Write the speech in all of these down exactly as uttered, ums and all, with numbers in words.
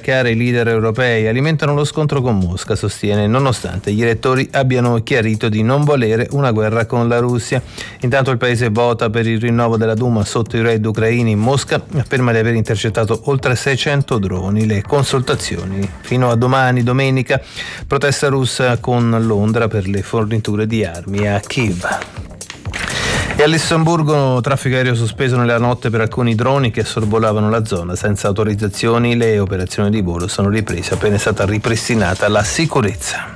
attaccare i leader europei, alimentano lo scontro con Mosca, sostiene, nonostante gli elettori abbiano chiarito di non volere una guerra con la Russia. Intanto il paese vota per il rinnovo della Duma sotto i raid ucraini. Mosca afferma di aver intercettato oltre seicento droni. Le consultazioni fino a domani, domenica. Protesta russa con Londra per le forniture di armi a Kiev. E a Lussemburgo traffico aereo sospeso nella notte per alcuni droni che sorvolavano la zona senza autorizzazioni. Le operazioni di volo sono riprese appena è stata ripristinata la sicurezza.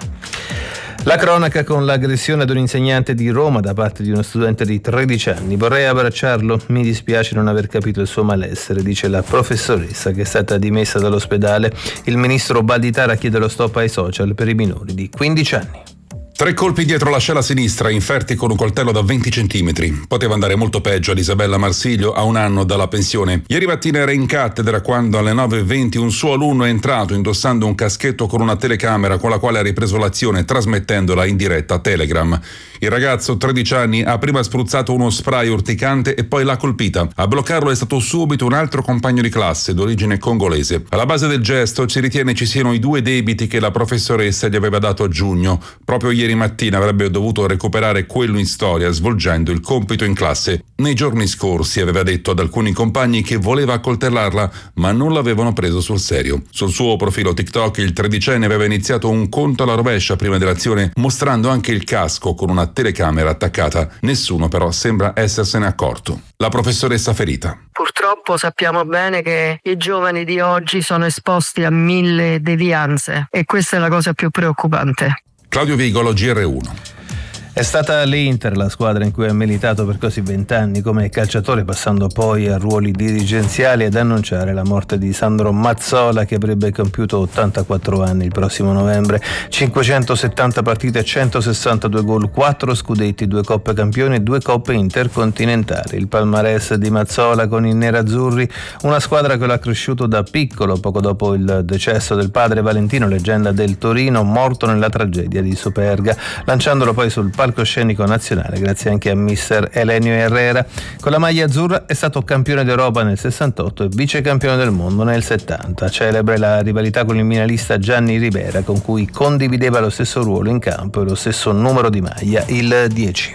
La cronaca con l'aggressione ad un insegnante di Roma da parte di uno studente di tredici anni. Vorrei abbracciarlo, mi dispiace non aver capito il suo malessere, dice la professoressa che è stata dimessa dall'ospedale. Il ministro Valditara chiede lo stop ai social per i minori di quindici anni. Tre colpi dietro l'ascella sinistra, inferti con un coltello da venti centimetri. Poteva andare molto peggio ad Isabella Marsiglio a un anno dalla pensione. Ieri mattina era in cattedra quando alle nove e venti un suo alunno è entrato indossando un caschetto con una telecamera con la quale ha ripreso l'azione trasmettendola in diretta a Telegram. Il ragazzo, tredici anni, ha prima spruzzato uno spray urticante e poi l'ha colpita. A bloccarlo è stato subito un altro compagno di classe d'origine congolese. Alla base del gesto si ritiene ci siano i due debiti che la professoressa gli aveva dato a giugno. Proprio ieri mattina avrebbe dovuto recuperare quello in storia svolgendo il compito in classe. Nei giorni scorsi aveva detto ad alcuni compagni che voleva accoltellarla, ma non l'avevano preso sul serio. Sul suo profilo TikTok il tredicenne aveva iniziato un conto alla rovescia prima dell'azione, mostrando anche il casco con una telecamera attaccata. Nessuno però sembra essersene accorto. La professoressa ferita. Purtroppo sappiamo bene che i giovani di oggi sono esposti a mille devianze e questa è la cosa più preoccupante. Claudio Vigolo, G R uno. È stata l'Inter la squadra in cui ha militato per quasi vent'anni come calciatore, passando poi a ruoli dirigenziali, ad annunciare la morte di Sandro Mazzola, che avrebbe compiuto ottantaquattro anni il prossimo novembre. cinquecentosettanta partite, centosessantadue gol, quattro scudetti, due coppe campioni e due coppe intercontinentali. Il palmarès di Mazzola con i nerazzurri, una squadra che l'ha cresciuto da piccolo, poco dopo il decesso del padre Valentino, leggenda del Torino, morto nella tragedia di Superga, lanciandolo poi sul palcoscenico nazionale grazie anche a mister Elenio Herrera. Con la maglia azzurra è stato campione d'Europa nel sessantotto e vicecampione del mondo nel settanta. Celebre la rivalità con il milanista Gianni Ribera, con cui condivideva lo stesso ruolo in campo e lo stesso numero di maglia, il dieci.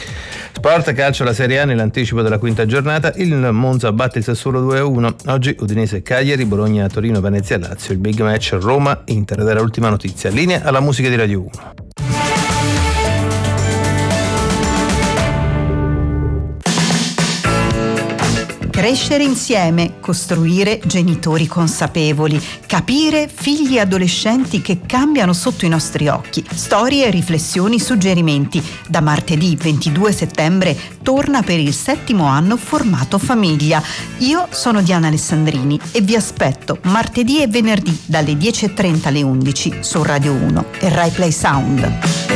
Sport, calcio, la Serie A nell'anticipo della quinta giornata. Il Monza batte il Sassuolo due a uno. Oggi Udinese Cagliari, Bologna Torino, Venezia Lazio. Il big match Roma Inter. Ed era l'ultima notizia. Linea alla musica di Radio uno. Crescere insieme, costruire genitori consapevoli, capire figli e adolescenti che cambiano sotto i nostri occhi. Storie, riflessioni, suggerimenti. Da martedì ventidue settembre torna per il settimo anno formato Famiglia. Io sono Diana Alessandrini e vi aspetto martedì e venerdì dalle dieci e trenta alle undici su Radio uno e Rai Play Sound.